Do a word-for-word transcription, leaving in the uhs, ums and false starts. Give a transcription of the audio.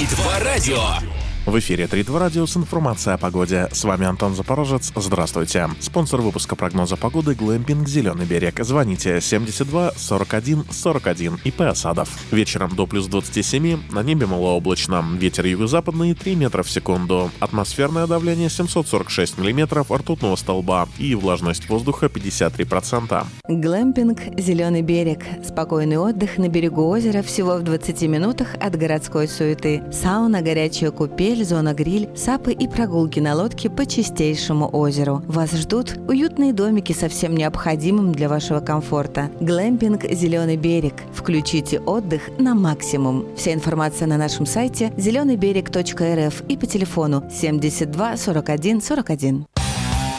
Три два радио. В эфире Три два радио с информацией о погоде. С вами Антон Запорожец. Здравствуйте. Спонсор выпуска прогноза погоды — Глэмпинг «Зеленый берег». Звоните семьдесят два сорок один сорок один. ИП «Осадов». Вечером до плюс двадцати семи, на небе малооблачно. Ветер юго-западный три метра в секунду. Атмосферное давление семьсот сорок шесть миллиметров ртутного столба. И влажность воздуха пятьдесят три процента. Глэмпинг «Зеленый берег». Спокойный отдых на берегу озера всего в двадцати минутах от городской суеты. Сауна, горячая купель, зона гриль, сапы и прогулки на лодке по чистейшему озеру. Вас ждут уютные домики со всем необходимым для вашего комфорта. Глэмпинг «Зеленый берег». Включите отдых на максимум. Вся информация на нашем сайте зеленый берег точка эр эф и по телефону семьдесят два сорок один сорок один.